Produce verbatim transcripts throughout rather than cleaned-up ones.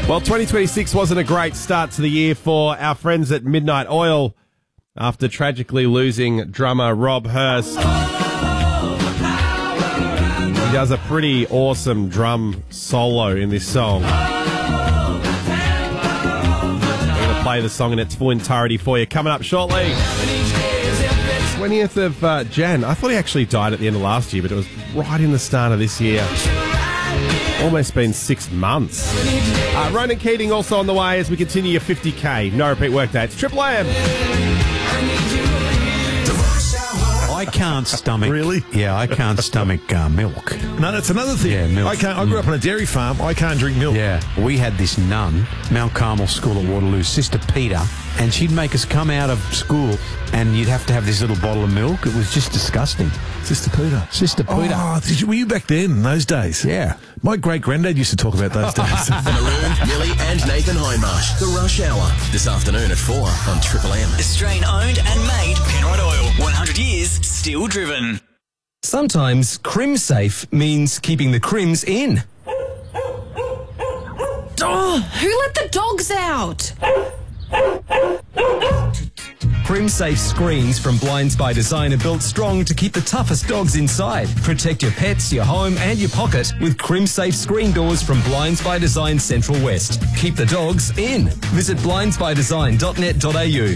Well, twenty twenty-six wasn't a great start to the year for our friends at Midnight Oil after tragically losing drummer Rob Hurst. He does a pretty awesome drum solo in this song. We're going to play the song in its full entirety for you coming up shortly. twentieth of uh, Jan. I thought he actually died at the end of last year, but it was right in the start of this year. Almost been six months. Uh, Ronan Keating also on the way as we continue your fifty K. No repeat workday. It's Triple M. I can't stomach... Really? Yeah, I can't stomach uh, milk. No, that's another thing. Yeah, milk. I can't. I grew up on a dairy farm. I can't drink milk. Yeah, we had this nun, Mount Carmel School at Waterloo, Sister Peter, and she'd make us come out of school and you'd have to have this little bottle of milk. It was just disgusting. Sister Peter. Sister Peter. Oh, did you, were you back then in those days? Yeah. My great-granddad used to talk about those days. Maroon, Millie and Nathan Hindmarsh. The Rush Hour. This afternoon at four on Triple M. Australian owned and made Penrite Oil. one hundred years still driven. Sometimes crim safe means keeping the crims in. Oh, who let the dogs out? Crim-safe screens from Blinds by Design are built strong to keep the toughest dogs inside. Protect your pets, your home and your pocket with Crim-safe screen doors from Blinds by Design Central West. Keep the dogs in. Visit blinds by design dot net dot a u.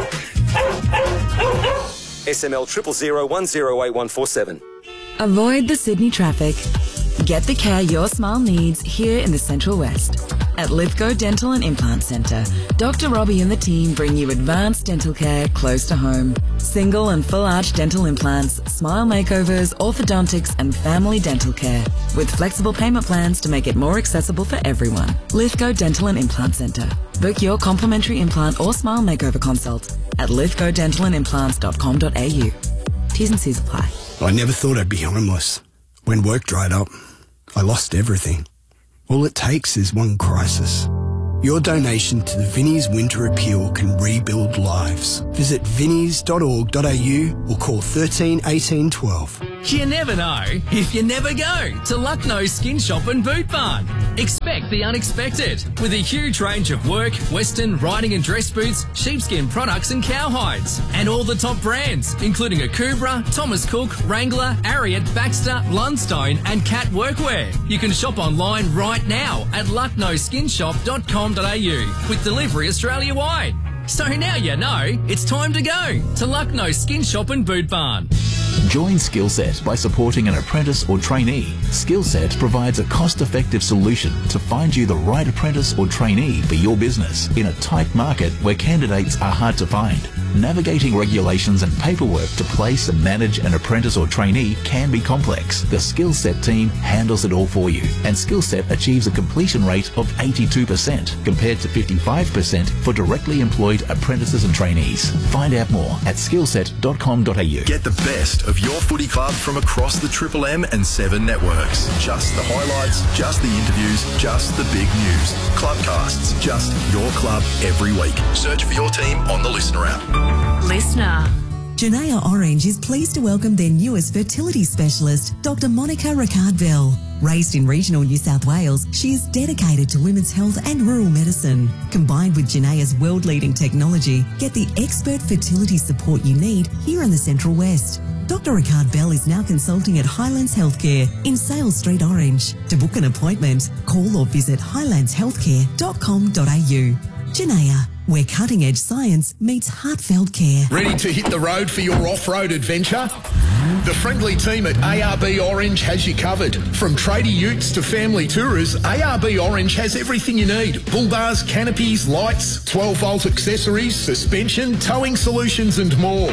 S M L triple zero one zero eight one four seven. Avoid the Sydney traffic. Get the care your smile needs here in the Central West. At Lithgow Dental and Implant Centre, Doctor Robbie and the team bring you advanced dental care close to home. Single and full arch dental implants, smile makeovers, orthodontics and family dental care with flexible payment plans to make it more accessible for everyone. Lithgow Dental and Implant Centre. Book your complimentary implant or smile makeover consult at lithgow dental and implants dot com dot a u. T's and C's apply. I never thought I'd be homeless. When work dried up, I lost everything. All it takes is one crisis. Your donation to the Vinnie's Winter Appeal can rebuild lives. Visit vinnies dot org dot a u or call thirteen eighteen twelve. You never know if you never go to Lucknow Skin Shop and Boot Barn. Expect the unexpected with a huge range of work, western, riding and dress boots, sheepskin products and cowhides. And all the top brands, including Akubra, Thomas Cook, Wrangler, Ariat, Baxter, Lundstone and Cat Workwear. You can shop online right now at lucknow skin shop dot com dot a u with delivery Australia-wide. So now you know it's time to go to Lucknow Skin Shop and Boot Barn. Join Skillset by supporting an apprentice or trainee. Skillset provides a cost-effective solution to find you the right apprentice or trainee for your business in a tight market where candidates are hard to find. Navigating regulations and paperwork to place and manage an apprentice or trainee can be complex. The Skillset team handles it all for you, and Skillset achieves a completion rate of eighty-two percent compared to fifty-five percent for directly employed apprentices and trainees. Find out more at skillset dot com dot a u. Get the best of your footy club from across the Triple M and Seven networks. Just the highlights, just the interviews, just the big news. Clubcasts, just your club every week. Search for your team on the Listener app. Listener. Janaya Orange is pleased to welcome their newest fertility specialist, Doctor Monica Ricard-Bell. Raised in regional New South Wales, she is dedicated to women's health and rural medicine. Combined with Janaya's world-leading technology, get the expert fertility support you need here in the Central West. Doctor Ricard-Bell is now consulting at Highlands Healthcare in Sales Street, Orange. To book an appointment, call or visit highlands healthcare dot com dot a u. Janaya, where cutting-edge science meets heartfelt care. Ready to hit the road for your off-road adventure? The friendly team at A R B Orange has you covered. From tradie utes to family tourers, A R B Orange has everything you need. Bull bars, canopies, lights, twelve volt accessories, suspension, towing solutions and more.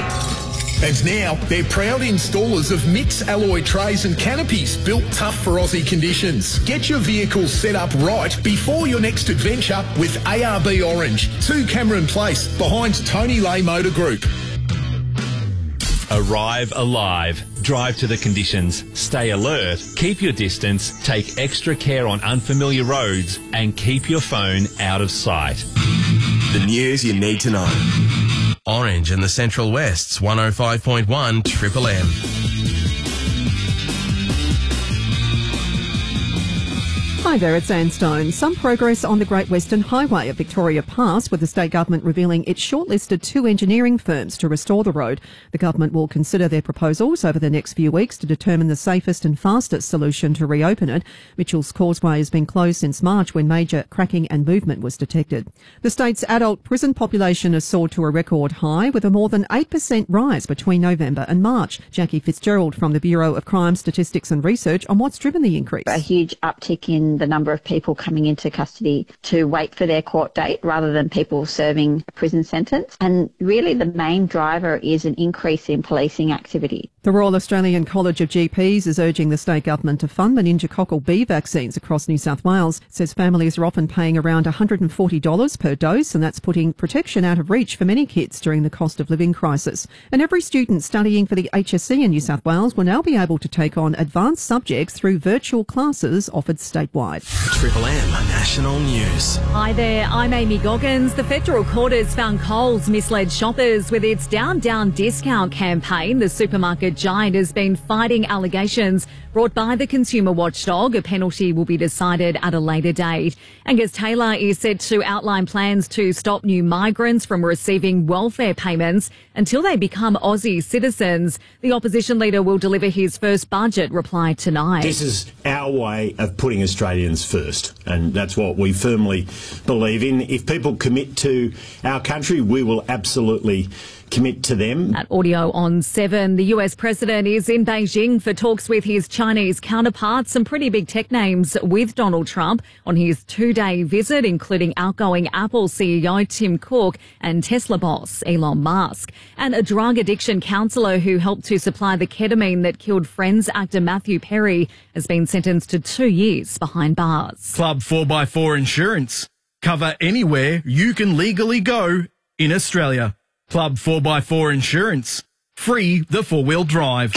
And now, they're proud installers of Mix alloy trays and canopies built tough for Aussie conditions. Get your vehicle set up right before your next adventure with A R B Orange, two Cameron Place, behind Tony Lay Motor Group. Arrive alive. Drive to the conditions. Stay alert. Keep your distance. Take extra care on unfamiliar roads and keep your phone out of sight. The news you need to know. Orange and the Central West's one oh five point one Triple M. Hi there, it's Anne Stone. Some progress on the Great Western Highway at Victoria Pass, with the state government revealing it's shortlisted two engineering firms to restore the road. The government will consider their proposals over the next few weeks to determine the safest and fastest solution to reopen it. Mitchell's Causeway has been closed since March when major cracking and movement was detected. The state's adult prison population has soared to a record high, with a more than eight percent rise between November and March. Jackie Fitzgerald from the Bureau of Crime Statistics and Research on what's driven the increase. A huge uptick in the number of people coming into custody to wait for their court date rather than people serving a prison sentence. And really the main driver is an increase in policing activity. The Royal Australian College of G Ps is urging the state government to fund meningococcal B vaccines across New South Wales. It says families are often paying around one hundred forty dollars per dose, and that's putting protection out of reach for many kids during the cost of living crisis. And every student studying for the H S C in New South Wales will now be able to take on advanced subjects through virtual classes offered statewide. Triple M National News. Hi there, I'm Amy Goggins. The federal court has found Coles misled shoppers with its Down Down discount campaign. The supermarket giant has been fighting allegations brought by the consumer watchdog. A penalty will be decided at a later date. Angus Taylor is set to outline plans to stop new migrants from receiving welfare payments until they become Aussie citizens. The opposition leader will deliver his first budget reply tonight. This is our way of putting Australians first, and that's what we firmly believe in. If people commit to our country, we will absolutely commit to them. At Audio on seven, the U S president is in Beijing for talks with his Chinese counterparts, some pretty big tech names with Donald Trump on his two-day visit, including outgoing Apple C E O Tim Cook and Tesla boss Elon Musk. And a drug addiction counsellor who helped to supply the ketamine that killed Friends actor Matthew Perry has been sentenced to two years behind bars. Club four by four Insurance. Cover anywhere you can legally go in Australia. Club four by four Insurance. Free the four-wheel drive.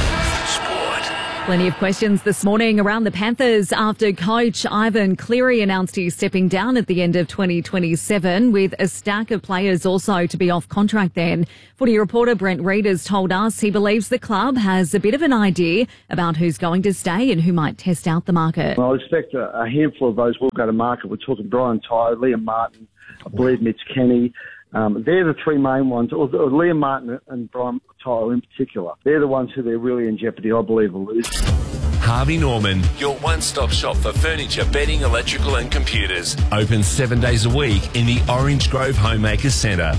Plenty of questions this morning around the Panthers after coach Ivan Cleary announced he's stepping down at the end of twenty twenty-seven, with a stack of players also to be off contract then. Footy reporter Brent Reid has told us he believes the club has a bit of an idea about who's going to stay and who might test out the market. Well, I expect a, a handful of those will go to market. We're talking Brian Tyre, Liam Martin, I believe Mitch Kenny. Um, they're the three main ones, or, or Liam Martin and Brian Tyler in particular. They're the ones who they're really in jeopardy, I believe, of losing. Harvey Norman, your one-stop shop for furniture, bedding, electrical and computers. Open seven days a week in the Orange Grove Homemakers Centre.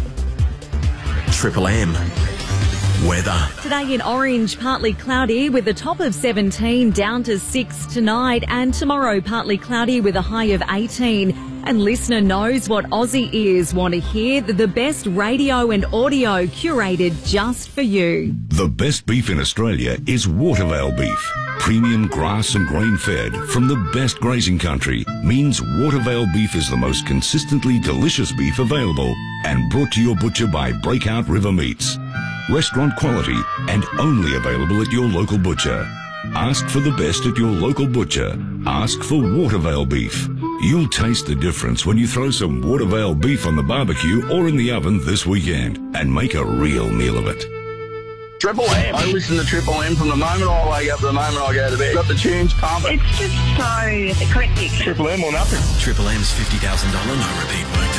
Triple M weather. Today in Orange, partly cloudy with a top of seventeen, down to six tonight, and tomorrow partly cloudy with a high of eighteen. And listener knows what Aussie ears want to hear, the best radio and audio curated just for you. The best beef in Australia is Watervale beef. Premium grass and grain fed from the best grazing country means Watervale beef is the most consistently delicious beef available, and brought to your butcher by Breakout River Meats. Restaurant quality and only available at your local butcher. Ask for the best at your local butcher. Ask for Watervale beef. You'll taste the difference when you throw some Watervale beef on the barbecue or in the oven this weekend and make a real meal of it. Triple M. I listen to Triple M from the moment I wake up to the moment I go to bed. Got the tunes pumping. It's just so eclectic. Triple M or nothing. Triple M's fifty thousand dollars no repeat work.